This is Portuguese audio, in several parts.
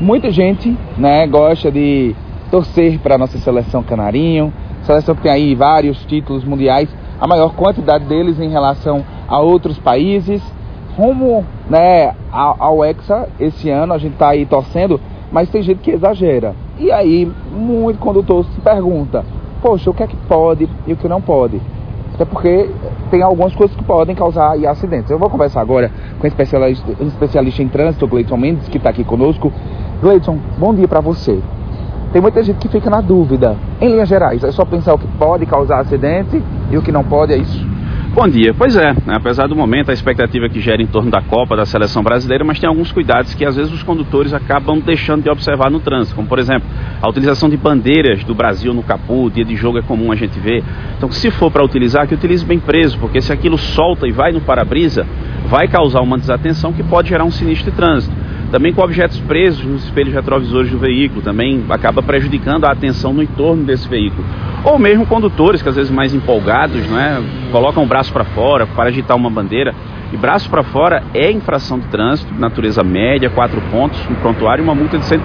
muita gente, né, gosta de torcer para a nossa seleção Canarinho, seleção que tem aí vários títulos mundiais, a maior quantidade deles em relação a outros países. Rumo, né, ao Hexa esse ano, a gente está aí torcendo, mas tem gente que exagera. E aí, muito condutor se pergunta, poxa, o que é que pode e o que não pode? Até porque tem algumas coisas que podem causar aí acidentes. Eu vou conversar agora com um especialista em trânsito, Gleidson Mendes, que está aqui conosco. Gleidson, bom dia para você. Tem muita gente que fica na dúvida. Em linhas gerais, é só pensar o que pode causar acidente e o que não pode, é isso? Bom dia, pois é, apesar do momento, a expectativa que gera em torno da Copa, da seleção brasileira, mas tem alguns cuidados que às vezes os condutores acabam deixando de observar no trânsito, como por exemplo, a utilização de bandeiras do Brasil no capô, dia de jogo é comum a gente ver. Então se for para utilizar, que utilize bem preso, porque se aquilo solta e vai no para-brisa, vai causar uma desatenção que pode gerar um sinistro de trânsito. Também com objetos presos nos espelhos retrovisores do veículo, também acaba prejudicando a atenção no entorno desse veículo. Ou mesmo condutores que às vezes mais empolgados, né, colocam o braço para fora para agitar uma bandeira. E braço para fora é infração de trânsito, natureza média, 4 pontos, no prontuário, uma multa de R$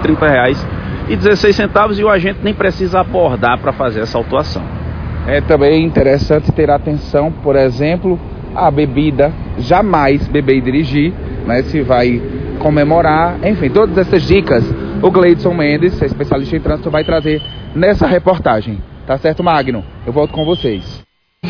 130,16 e o agente nem precisa abordar para fazer essa autuação. É também interessante ter atenção, por exemplo, a bebida, jamais beber e dirigir, né, se vai comemorar, enfim, todas essas dicas o Gleidson Mendes, especialista em trânsito, vai trazer nessa reportagem. Tá certo, Magno? Eu volto com vocês.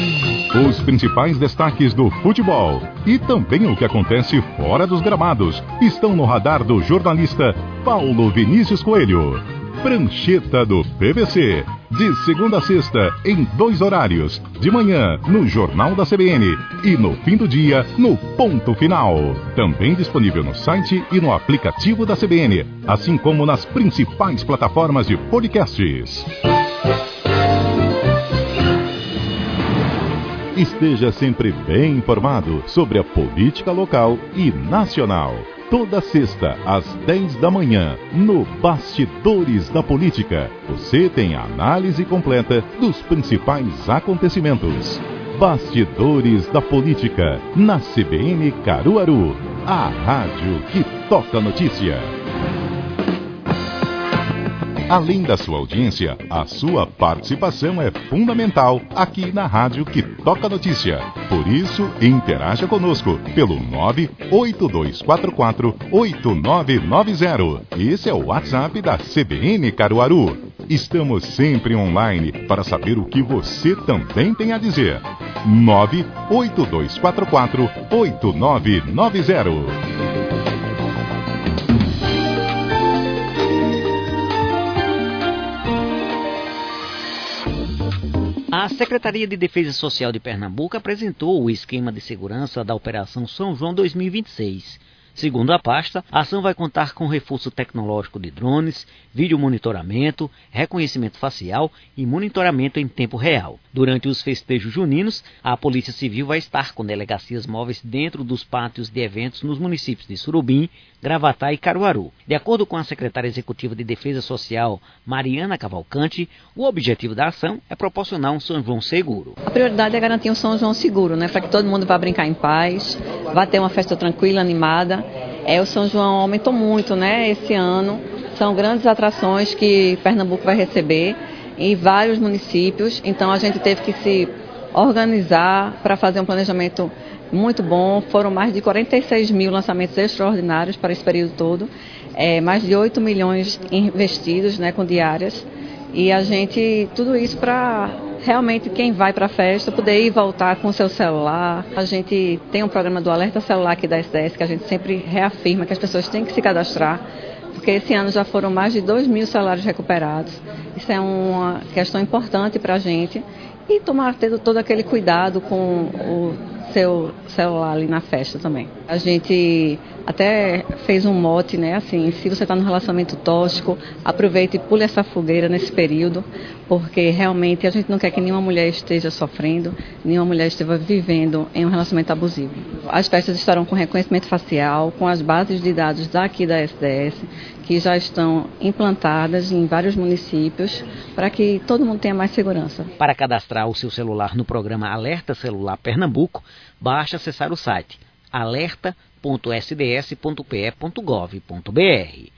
Os principais destaques do futebol e também o que acontece fora dos gramados estão no radar do jornalista Paulo Vinícius Coelho. Prancheta do PVC, de segunda a sexta, em 2 horários, de manhã no Jornal da CBN e no fim do dia no Ponto Final. Também disponível no site e no aplicativo da CBN, assim como nas principais plataformas de podcasts. Esteja sempre bem informado sobre a política local e nacional. Toda sexta, às 10 da manhã, no Bastidores da Política, você tem a análise completa dos principais acontecimentos. Bastidores da Política, na CBN Caruaru, a rádio que toca notícia. Além da sua audiência, a sua participação é fundamental aqui na Rádio que Toca Notícia. Por isso, interaja conosco pelo 982448990. Esse é o WhatsApp da CBN Caruaru. Estamos sempre online para saber o que você também tem a dizer. 982448990. A Secretaria de Defesa Social de Pernambuco apresentou o esquema de segurança da Operação São João 2026. Segundo a pasta, a ação vai contar com reforço tecnológico de drones, vídeo monitoramento, reconhecimento facial e monitoramento em tempo real. Durante os festejos juninos, a Polícia Civil vai estar com delegacias móveis dentro dos pátios de eventos nos municípios de Surubim, Gravatá e Caruaru. De acordo com a secretária executiva de Defesa Social, Mariana Cavalcante, o objetivo da ação é proporcionar um São João seguro. A prioridade é garantir um São João seguro, né, para que todo mundo vá brincar em paz, vá ter uma festa tranquila, animada. O São João aumentou muito, né, esse ano. São grandes atrações que Pernambuco vai receber em vários municípios. Então a gente teve que se organizar para fazer um planejamento muito bom. Foram mais de 46 mil lançamentos extraordinários para esse período todo. Mais de 8 milhões investidos, né, com diárias. E a gente, tudo isso para realmente quem vai para a festa poder ir e voltar com o seu celular. A gente tem um programa do Alerta Celular aqui da SDS, que a gente sempre reafirma que as pessoas têm que se cadastrar, porque esse ano já foram mais de 2 mil celulares recuperados. Isso é uma questão importante para a gente. E tendo todo aquele cuidado com o seu celular ali na festa também. A gente até fez um mote, né, assim, se você está num relacionamento tóxico, aproveite e pule essa fogueira nesse período, porque realmente a gente não quer que nenhuma mulher esteja sofrendo, nenhuma mulher esteja vivendo em um relacionamento abusivo. As festas estarão com reconhecimento facial, com as bases de dados daqui da SDS, que já estão implantadas em vários municípios, para que todo mundo tenha mais segurança. Para cadastrar o seu celular no programa Alerta Celular Pernambuco, basta acessar o site alerta.sds.pe.gov.br.